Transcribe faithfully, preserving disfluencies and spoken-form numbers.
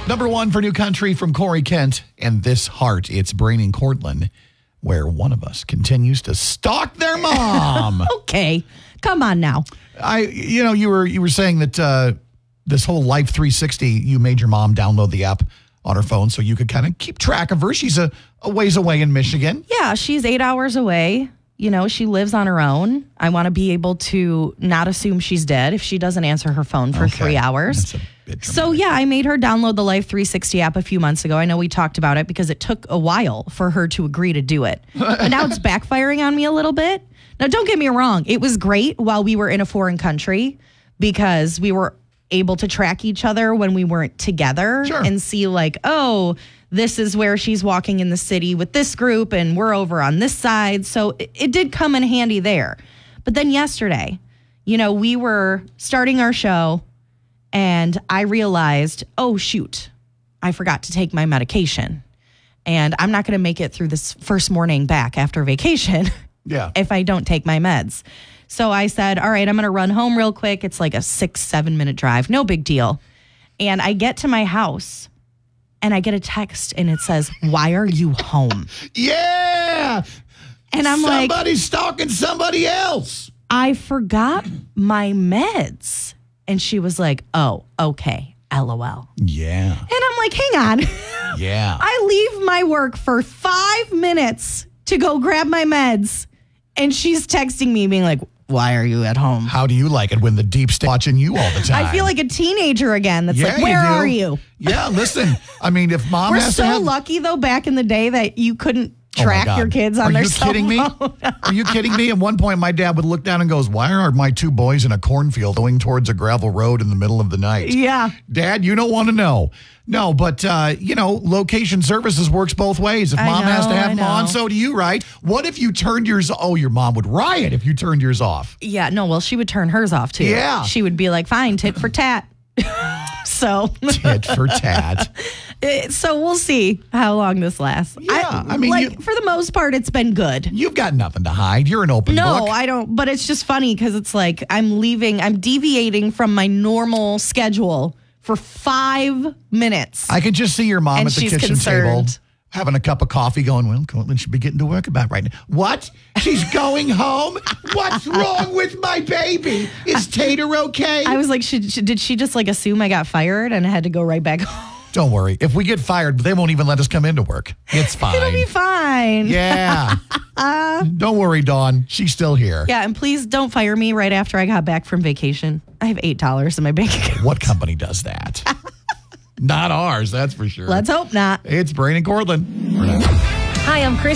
Number one for New Country from Corey Kent and This Heart. It's Brain and Cortland, where one of us continues to stalk their mom. Okay, come on now. I, you know, you were you were saying that uh, this whole Life three sixty, you made your mom download the app on her phone so you could kind of keep track of her. She's a, a ways away in Michigan. Yeah, she's eight hours away. You know, she lives on her own. I want to be able to not assume she's dead if she doesn't answer her phone for Okay. three hours. That's a bit So, dramatic. yeah, I made her download the Life three sixty app a few months ago. I know we talked about it because it took a while for her to agree to do it. But now it's backfiring on me a little bit. Now, don't get me wrong. It was great while we were in a foreign country because we were able to track each other when we weren't together Sure. and see like, oh, this is where she's walking in the city with this group and we're over on this side. So it, it did come in handy there. But then yesterday, you know, we were starting our show and I realized, oh, shoot, I forgot to take my medication. And I'm not going to make it through this first morning back after vacation Yeah. if I don't take my meds. So I said, all right, I'm going to run home real quick. It's like a six, seven minute drive. No big deal. And I get to my house and I get a text and it says, why are you home? Yeah. And I'm like, Somebody's stalking somebody else. I forgot my meds. And she was like, oh, okay, LOL. Yeah. And I'm like, hang on. Yeah. I leave my work for five minutes to go grab my meds. And she's texting me being like, why are you at home? How do you like it when the deep state watching you all the time? I feel like a teenager again. That's Yeah, like, you where do. are you? Yeah, listen. I mean, if mom We're has so to have... lucky, though, back in the day that you couldn't Oh, my track God. your kids on Are their you cell kidding me? phone. Are you kidding me? At one point, my dad would look down and goes, why are my two boys in a cornfield going towards a gravel road in the middle of the night? Yeah. Dad, you don't want to know. No, but, uh, you know, location services works both ways. If I mom has to know, have I them on, know. so do you, right? What if you turned yours... Oh, your mom would riot if you turned yours off. Yeah, no, well, she would turn hers off, too. Yeah. She would be like, fine, tit for tat. So... Tit for tat. Eh, So we'll see how long this lasts. Yeah, I mean, like you- for the most part, it's been good. You've got nothing to hide. You're an open No, book. I don't. But it's just funny because it's like I'm leaving. I'm deviating from my normal schedule for five minutes. I can just see your mom And at the she's kitchen concerned. table having a cup of coffee going, well, Cortland should be getting to work about right now. What? She's going home? What's wrong with my baby? Is Tater okay? I was like, should, should, did she just like assume I got fired and I had to go right back home? Don't worry. If we get fired, they won't even let us come into work. It's fine. It'll be fine. Yeah. Don't worry, Dawn. She's still here. Yeah, and please don't fire me right after I got back from vacation. I have eight dollars in my bank account. What company does that? Not ours, that's for sure. Let's hope not. It's Brain and Cortland. Hi, I'm Chris.